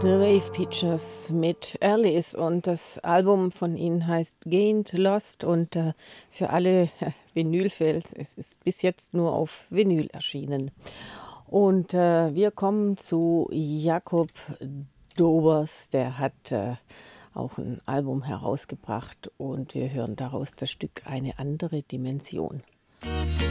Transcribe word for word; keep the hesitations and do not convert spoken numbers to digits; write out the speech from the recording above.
The Wave Pictures mit Alice und das Album von ihnen heißt Gained Lost und äh, für alle äh, Vinylfans, es ist bis jetzt nur auf Vinyl erschienen. Und äh, wir kommen zu Jakob Dobers, der hat äh, auch ein Album herausgebracht und wir hören daraus das Stück Eine andere Dimension.